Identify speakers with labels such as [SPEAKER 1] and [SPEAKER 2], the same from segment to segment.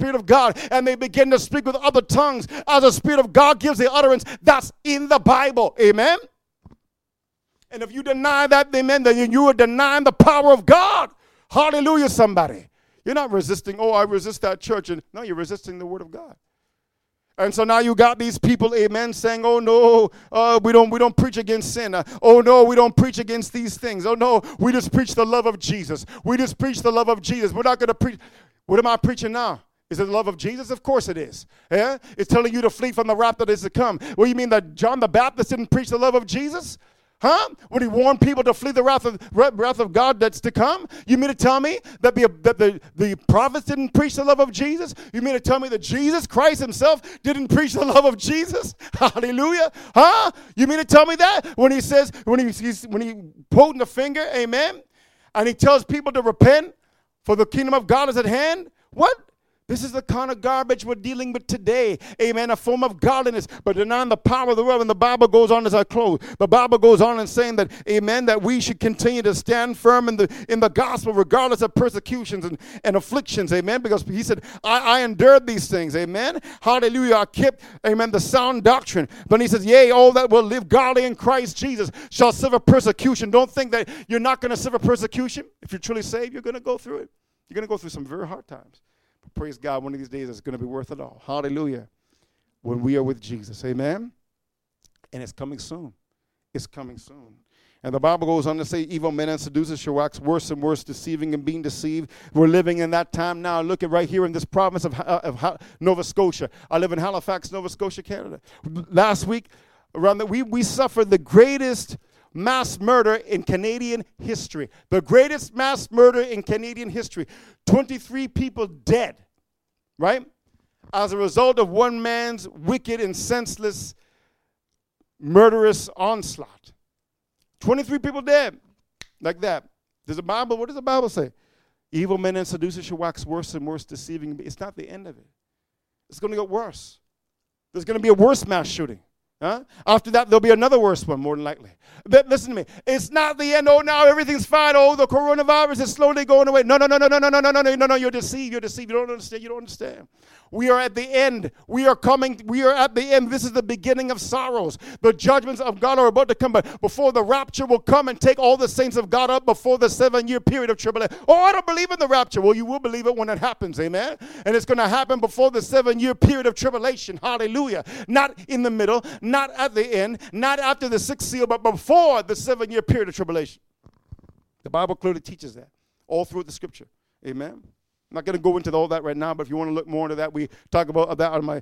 [SPEAKER 1] Spirit of God, and they begin to speak with other tongues as the Spirit of God gives the utterance. That's in the Bible. Amen? And if you deny that, amen, then you are denying the power of God. Hallelujah, somebody. You're not resisting, oh, I resist that church. And no, you're resisting the Word of God. And so now you got these people, amen, saying, oh, no, we don't preach against sin. Oh, no, we don't preach against these things. Oh, no, we just preach the love of Jesus. We just preach the love of Jesus. We're not going to preach. What am I preaching now? Is it the love of Jesus? Of course it is. Yeah? It's telling you to flee from the wrath that is to come. Well, you mean that John the Baptist didn't preach the love of Jesus? Huh? When he warned people to flee the wrath of God that's to come? You mean to tell me that the prophets didn't preach the love of Jesus? You mean to tell me that Jesus Christ himself didn't preach the love of Jesus? Hallelujah. Huh? You mean to tell me that? When he says, when he pointing the finger, amen, and he tells people to repent for the kingdom of God is at hand? What? This is the kind of garbage we're dealing with today. Amen. A form of godliness, but denying the power of the world. And the Bible goes on as I close. The Bible goes on and saying that, amen, that we should continue to stand firm in the gospel regardless of persecutions and afflictions. Amen. Because he said, I endured these things. Amen. Hallelujah. I kept, amen, the sound doctrine. But he says, yea, all that will live godly in Christ Jesus shall suffer persecution. Don't think that you're not going to suffer persecution. If you're truly saved, you're going to go through it. You're going to go through some very hard times. Praise God, one of these days it's going to be worth it all. Hallelujah. When we are with Jesus. Amen. And it's coming soon. It's coming soon. And the Bible goes on to say, evil men and seducers shall wax worse and worse, deceiving and being deceived. We're living in that time now. Look at right here in this province of Nova Scotia. I live in Halifax, Nova Scotia, Canada. Last week, we suffered the greatest mass murder in Canadian history. The greatest mass murder in Canadian history. 23 people dead, right? As a result of one man's wicked and senseless, murderous onslaught. 23 people dead, like that. What does the Bible say? Evil men and seducers shall wax worse and worse, deceiving. It's not the end of it. It's going to get worse. There's going to be a worse mass shooting. Huh? After that, there'll be another worse one, more than likely. But listen to me. It's not the end. Oh, now everything's fine. Oh, the coronavirus is slowly going away. No. You're deceived. You're deceived. You don't understand. You don't understand. We are at the end. We are coming. We are at the end. This is the beginning of sorrows. The judgments of God are about to come. But before the rapture will come and take all the saints of God up before the 7-year period of tribulation. Oh, I don't believe in the rapture. Well, you will believe it when it happens. Amen. And it's going to happen before the 7-year period of tribulation. Hallelujah. Not in the middle. Not at the end, not after the 6th seal, but before the 7-year period of tribulation. The Bible clearly teaches that all through the scripture. Amen. I'm not going to go into all that right now, but if you want to look more into that, we talk about that on my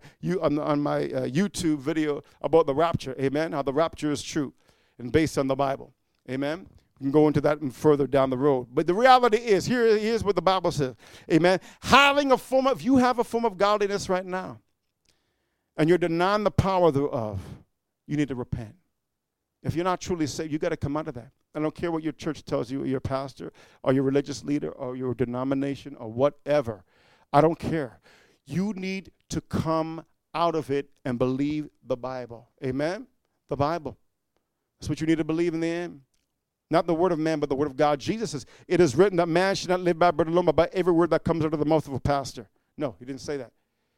[SPEAKER 1] YouTube video about the rapture. Amen. How the rapture is true and based on the Bible. Amen. You can go into that and further down the road. But the reality is, here's what the Bible says. Amen. If you have a form of godliness right now, and you're denying the power thereof, you need to repent. If you're not truly saved, you got to come out of that. I don't care what your church tells you, or your pastor, or your religious leader, or your denomination, or whatever. I don't care. You need to come out of it and believe the Bible. Amen? The Bible. That's what you need to believe in the end. Not the word of man, but the word of God. Jesus says, it is written that man should not live by bread alone, but by every word that comes out of the mouth of a pastor. No, he didn't say that.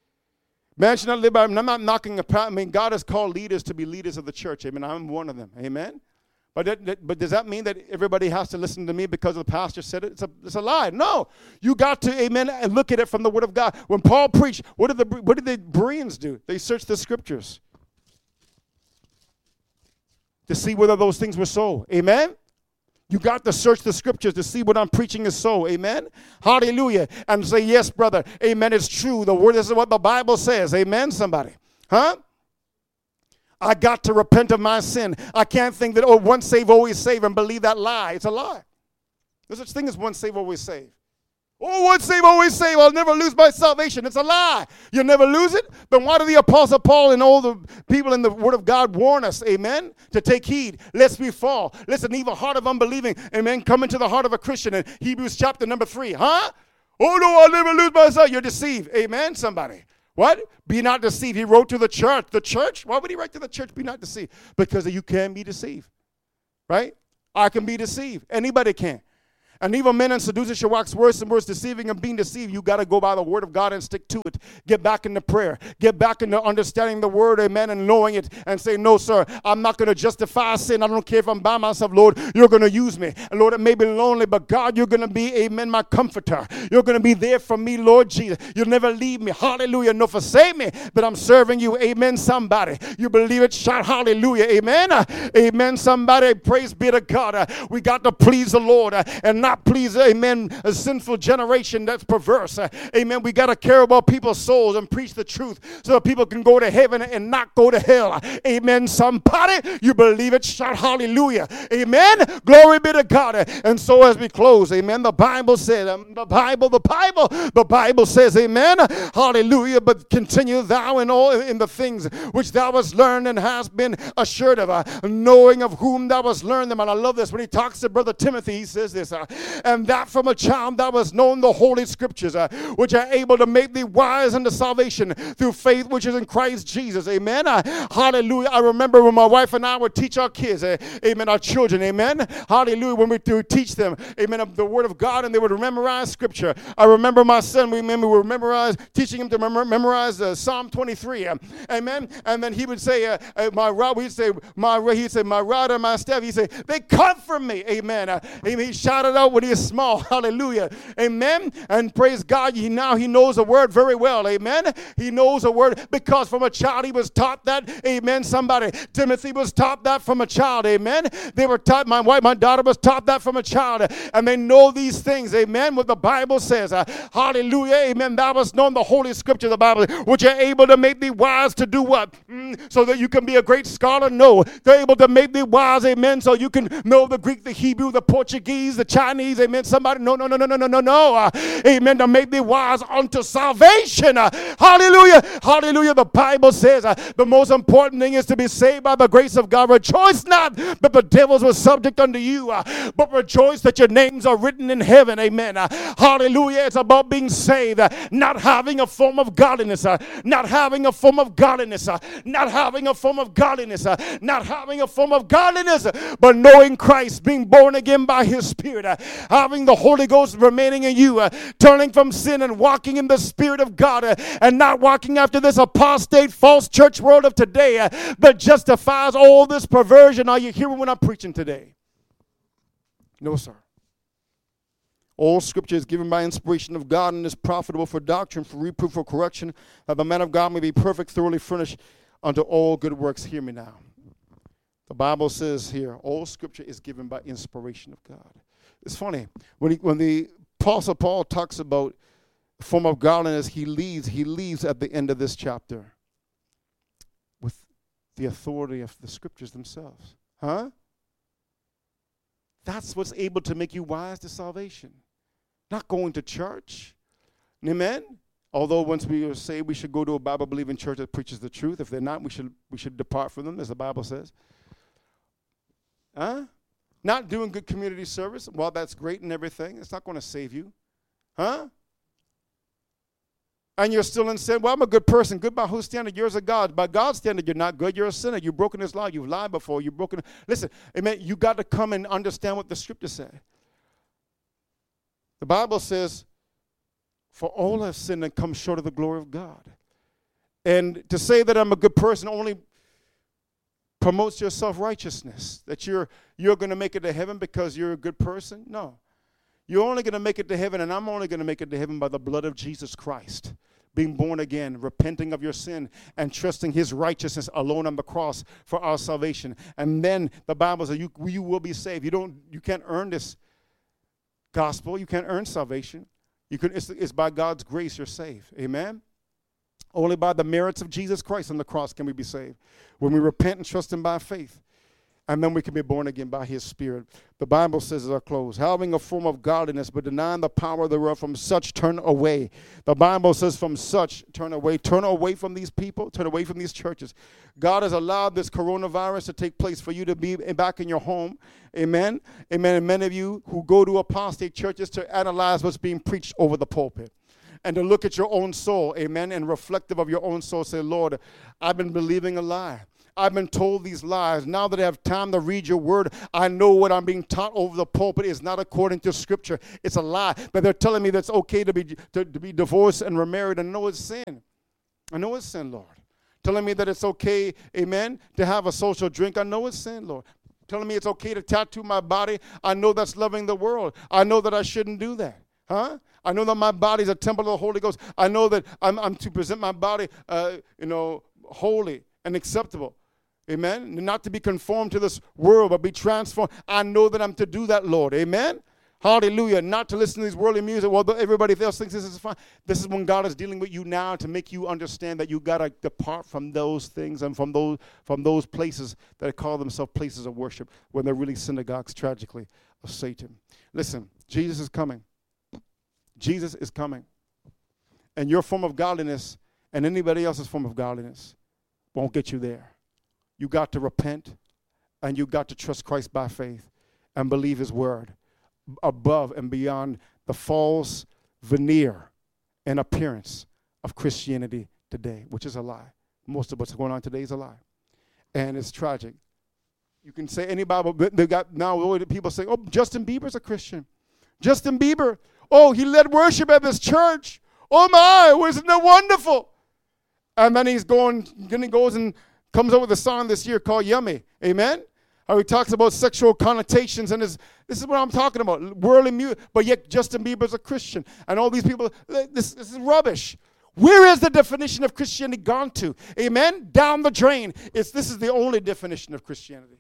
[SPEAKER 1] Man should not live by him. I'm not knocking God has called leaders to be leaders of the church. Amen. I'm one of them. Amen. But does that mean that everybody has to listen to me because the pastor said it? It's a lie. No. You got to, amen, and look at it from the word of God. When Paul preached, what did the Bereans do? They searched the scriptures to see whether those things were so. Amen. You got to search the scriptures to see what I'm preaching is so. Amen. Hallelujah. And say, yes, brother. Amen. It's true. The word, this is what the Bible says. Amen, somebody. Huh? I got to repent of my sin. I can't think that, once saved, always saved, and believe that lie. It's a lie. There's such thing as once saved, always saved. Oh, once saved, always saved. I'll never lose my salvation. It's a lie. You'll never lose it. Then why do the Apostle Paul and all the people in the Word of God warn us, amen, to take heed lest we fall? Listen, even heart of unbelieving, amen, come into the heart of a Christian in Hebrews chapter number 3. Huh? Oh, no, I'll never lose my salvation. You're deceived. Amen, somebody. What? Be not deceived. He wrote to the church. The church? Why would he write to the church, be not deceived? Because you can be deceived. Right? I can be deceived. Anybody can. And evil men and seducers shall wax worse and worse, deceiving and being deceived. You got to go by the word of God and stick to it. Get back into prayer. Get back into understanding the word, amen, and knowing it and say, no, sir, I'm not going to justify sin. I don't care if I'm by myself, Lord. You're going to use me. And Lord, it may be lonely, but God, you're going to be, amen, my comforter. You're going to be there for me, Lord Jesus. You'll never leave me. Hallelujah. No forsake me, but I'm serving you. Amen, somebody. You believe it? Shout hallelujah. Amen. Amen, somebody. Praise be to God. We got to please the Lord and not please, amen, a sinful generation that's perverse. Amen. We got to care about people's souls and preach the truth so that people can go to heaven and not go to hell. Amen, somebody. You believe it? Shout hallelujah. Amen. Glory be to God. And so as we close, amen, the Bible said, the Bible says, amen, hallelujah, but continue thou in all in the things which thou hast learned and hast been assured of, knowing of whom thou hast learned them. And I love this. When he talks to Brother Timothy, he says this, and that from a child thou hast known the holy scriptures, which are able to make thee wise unto salvation through faith which is in Christ Jesus. Amen. Hallelujah. I remember when my wife and I would teach our kids, amen, our children, amen. Hallelujah. When we would teach them, amen, of the word of God, and they would memorize scripture. I remember my son, we would memorize, teaching him to memorize Psalm 23. Amen. And then he would say, my rod, he'd say, my rod and my staff. He'd say, they comfort me. Amen. Amen. He shouted out when he was small. Hallelujah. Amen. And praise God, now he knows the word very well. Amen. He knows the word because from a child he was taught that. Amen. Somebody, Timothy was taught that from a child. Amen. They were taught, my daughter was taught that from a child. And they know these things. Amen. What the Bible says. Hallelujah. Amen. Thou hast known the holy scripture, the Bible, which are able to make thee wise to do what? So that you can be a great scholar? No. They're able to make thee wise. Amen. So you can know the Greek, the Hebrew, the Portuguese, the Chinese. Amen. Somebody, no. Amen. To make thee wise unto salvation. Hallelujah. Hallelujah. The Bible says the most important thing is to be saved by the grace of God. Rejoice not that the devils were subject unto you, but rejoice that your names are written in heaven. Amen. Hallelujah. It's about being saved, not having a form of godliness, not having a form of godliness, not having a form of godliness, not having a form of godliness, but knowing Christ, being born again by his Spirit, having the Holy Ghost remaining in you, turning from sin and walking in the Spirit of God, and not walking after this apostate false church world of today that justifies all this perversion. Are you hearing what I'm preaching today? No, sir. All scripture is given by inspiration of God and is profitable for doctrine, for reproof, for correction, that the man of God may be perfect, thoroughly furnished unto all good works. Hear me now. The Bible says here, all scripture is given by inspiration of God. It's funny, when the Apostle Paul talks about the form of godliness, he leaves at the end of this chapter with the authority of the scriptures themselves. Huh? That's what's able to make you wise to salvation. Not going to church. Amen? Although once we are saved, we should go to a Bible-believing church that preaches the truth. If they're not, we should depart from them, as the Bible says. Huh? Not doing good community service. Well, that's great and everything. It's not going to save you. Huh? And you're still in sin. Well, I'm a good person. Good by whose standard? Yours or God. By God's standard, you're not good. You're a sinner. You've broken his law. You've lied before. You've broken. Listen, amen. You got to come and understand what the scripture said. The Bible says, for all have sinned and come short of the glory of God. And to say that I'm a good person only promotes your self-righteousness, that you're going to make it to heaven because you're a good person. No. You're only going to make it to heaven, and I'm only going to make it to heaven by the blood of Jesus Christ. Being born again, repenting of your sin, and trusting his righteousness alone on the cross for our salvation. And then the Bible says you will be saved. You can't earn this gospel. You can't earn salvation. It's by God's grace you're saved. Amen? Only by the merits of Jesus Christ on the cross can we be saved. When we repent and trust him by faith. And then we can be born again by his Spirit. The Bible says, as I close, having a form of godliness, but denying the power thereof, from such turn away. The Bible says, from such turn away. Turn away from these people. Turn away from these churches. God has allowed this coronavirus to take place for you to be back in your home. Amen. Amen. And many of you who go to apostate churches to analyze what's being preached over the pulpit. And to look at your own soul, amen, and reflective of your own soul, say, Lord, I've been believing a lie. I've been told these lies. Now that I have time to read your word, I know what I'm being taught over the pulpit is not according to Scripture. It's a lie. But they're telling me that it's okay to be divorced and remarried. I know it's sin. I know it's sin, Lord. Telling me that it's okay, amen, to have a social drink. I know it's sin, Lord. Telling me it's okay to tattoo my body. I know that's loving the world. I know that I shouldn't do that. Huh? I know that my body is a temple of the Holy Ghost. I know that I'm to present my body, holy and acceptable. Amen? Not to be conformed to this world, but be transformed. I know that I'm to do that, Lord. Amen? Hallelujah. Not to listen to these worldly music. Well, everybody else thinks this is fine. This is when God is dealing with you now to make you understand that you got to depart from those things and from those places that call themselves places of worship when they're really synagogues, tragically, of Satan. Listen, Jesus is coming. Jesus is coming. And your form of godliness and anybody else's form of godliness won't get you there. You got to repent, and you got to trust Christ by faith and believe his word above and beyond the false veneer and appearance of Christianity today, which is a lie. Most of what's going on today is a lie. And it's tragic. You can say any Bible, they got now people say, oh, Justin Bieber's a Christian. Justin Bieber, oh, he led worship at this church. Oh my, wasn't that wonderful? And then he goes and comes up with a song this year called Yummy. Amen? How he talks about sexual connotations and this is what I'm talking about, worldly music. But yet Justin Bieber's a Christian. And all these people, this is rubbish. Where is the definition of Christianity gone to? Amen? Down the drain. This is the only definition of Christianity.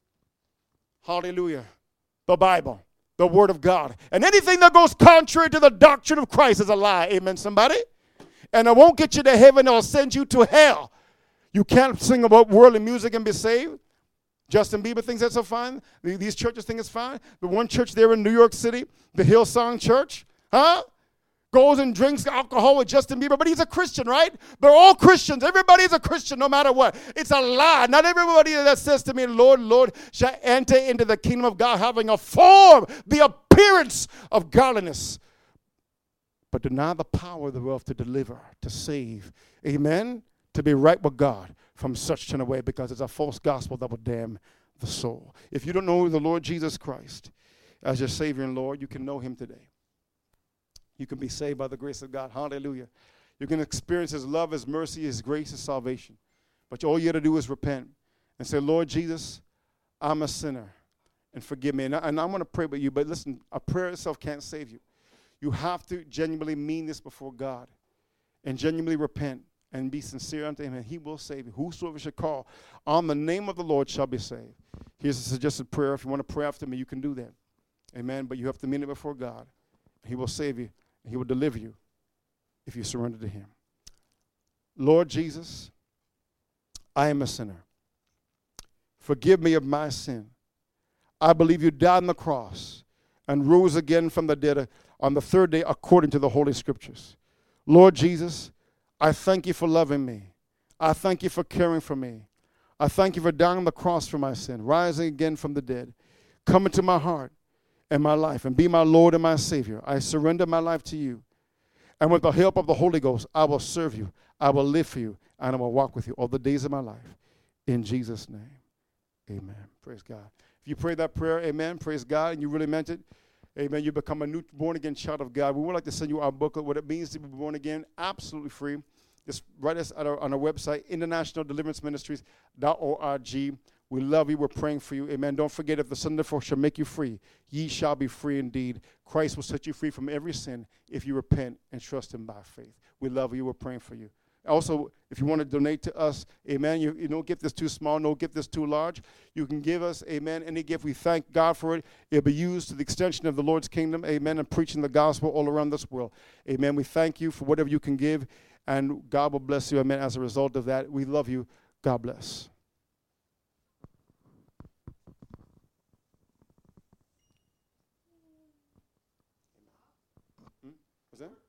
[SPEAKER 1] Hallelujah. The Bible. The Word of God. And anything that goes contrary to the doctrine of Christ is a lie. Amen, somebody? And it won't get you to heaven. It'll send you to hell. You can't sing about worldly music and be saved. Justin Bieber thinks that's so fine. These churches think it's fine. The one church there in New York City, the Hillsong Church, goes and drinks alcohol with Justin Bieber, but he's a Christian, right? They're all Christians. Everybody's a Christian no matter what. It's a lie. Not everybody that says to me, Lord, Lord, shall enter into the kingdom of God having a form, the appearance of godliness, but deny the power thereof to deliver, to save. Amen? To be right with God from such turn away, because it's a false gospel that will damn the soul. If you don't know the Lord Jesus Christ as your Savior and Lord, you can know him today. You can be saved by the grace of God. Hallelujah. You can experience his love, his mercy, his grace, his salvation. But all you got to do is repent and say, Lord Jesus, I'm a sinner, and forgive me. And I'm going to pray with you, but listen, a prayer itself can't save you. You have to genuinely mean this before God and genuinely repent and be sincere unto him, and he will save you. Whosoever shall call on the name of the Lord shall be saved. Here's a suggested prayer. If you want to pray after me, you can do that. Amen. But you have to mean it before God. He will save you. He will deliver you if you surrender to him. Lord Jesus, I am a sinner. Forgive me of my sin. I believe you died on the cross and rose again from the dead on the third day according to the Holy Scriptures. Lord Jesus, I thank you for loving me. I thank you for caring for me. I thank you for dying on the cross for my sin, rising again from the dead. Come into my heart and my life and be my Lord and my Savior. I surrender my life to you. And with the help of the Holy Ghost, I will serve you. I will live for you. And I will walk with you all the days of my life. In Jesus' name, amen. Praise God. If you prayed that prayer, amen, praise God, and you really meant it, amen, you become a new born-again child of God. We would like to send you our booklet, what it means to be born again, absolutely free. Just write us on our website, internationaldeliveranceministries.org. We love you. We're praying for you. Amen. Don't forget, if the Son therefore shall make you free, ye shall be free indeed. Christ will set you free from every sin if you repent and trust him by faith. We love you. We're praying for you. Also, if you want to donate to us, amen, you don't get this too small, don't get this too large. You can give us, amen, any gift. We thank God for it. It'll be used to the extension of the Lord's kingdom, amen, and preaching the gospel all around this world. Amen. We thank you for whatever you can give, and God will bless you, amen, as a result of that. We love you. God bless. Was that?